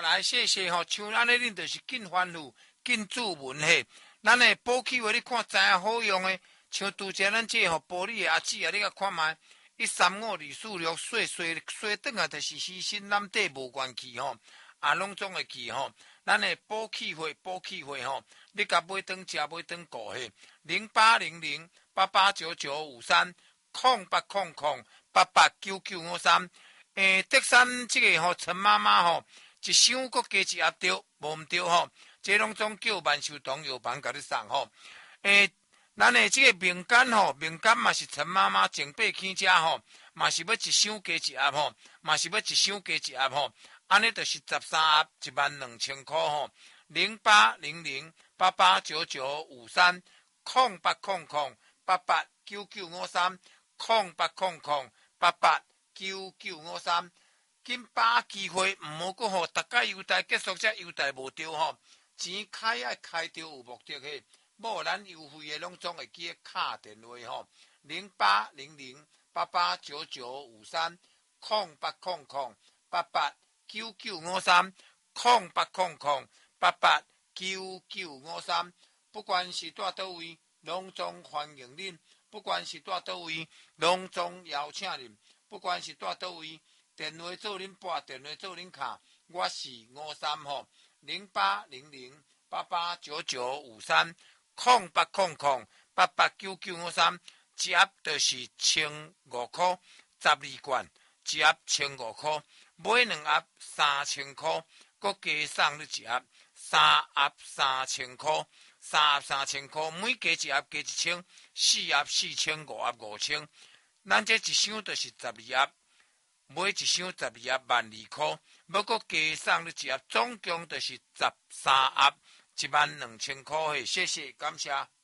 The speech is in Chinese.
来谢谢吼，像咱咧恁就是紧翻付、紧注文嘿。咱诶保气话你看知影好用诶，像拄则咱这吼玻璃诶阿姊啊，你甲看觅13524岁转啊，就是牺牲咱底无关系吼，啊，拢总会记吼。咱诶保气会吼，你甲买顿食买顿顾嘿，08008899530800889953。德山这个吼陈妈妈吼，一箱搁加一盒对，无毋对吼，这拢总叫万寿堂药房甲你送吼。咱的这个饼干吼，饼干嘛是陈妈妈前辈起家吼，嘛是要一箱加一盒吼，嘛是要一箱加一盒吼，安尼就是13盒12000块吼。08008899530800889953，紧把握机会，毋好搁吼，大家优待结束才优待无着吼，钱开爱开着有目的嘿。无咱优惠的拢总会记咧敲电话吼，08008899530800889953，不管是在倒位，拢总欢迎恁；不管是在倒位，拢总邀请恁；不管是在倒位，电话做恁拨，电话做恁敲，我是53吼08008899530800889953，一盒就是1500块，12罐，一盒1500块，买2盒3000块，搁加送你一盒，3盒3000块，3盒3000块，每加一盒加1000，4盒4000，5盒5000，咱这一箱就是12盒，买一箱12盒12000块，要搁加送你一盒，总共就是13盒12000块，谢谢，感谢。